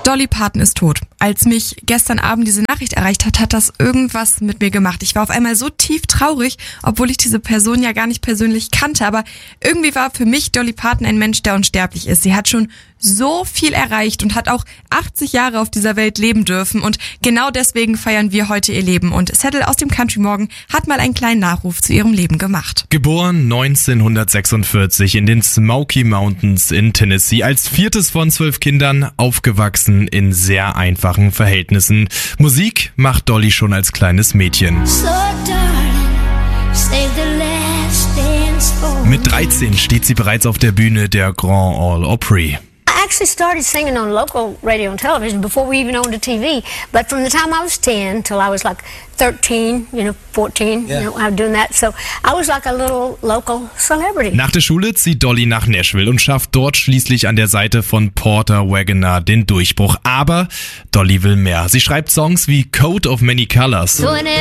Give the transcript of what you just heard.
Dolly Parton ist tot. Als mich gestern Abend diese Nachricht erreicht hat, hat das irgendwas mit mir gemacht. Ich war auf einmal so tief traurig, obwohl ich diese Person ja gar nicht persönlich kannte. Aber irgendwie war für mich Dolly Parton ein Mensch, der unsterblich ist. Sie hat schon so viel erreicht und hat auch 80 Jahre auf dieser Welt leben dürfen. Und genau deswegen feiern wir heute ihr Leben. Und Settle aus dem Country Morgen hat mal einen kleinen Nachruf zu ihrem Leben gemacht. Geboren 1946 in den Smoky Mountains in Tennessee, als viertes von 12 Kindern, aufgewachsen in sehr einfachen Verhältnissen. Musik macht Dolly schon als kleines Mädchen. Mit 13 steht sie bereits auf der Bühne der Grand Ole Opry. I actually started singing on local radio and television before we even owned a TV. But from the time I was 10 till I was like 13, 14, I was doing that. So I was like a little local celebrity. Nach der Schule zieht Dolly nach Nashville und schafft dort schließlich an der Seite von Porter Wagoner den Durchbruch. Aber Dolly will mehr. Sie schreibt Songs wie Coat of Many Colors.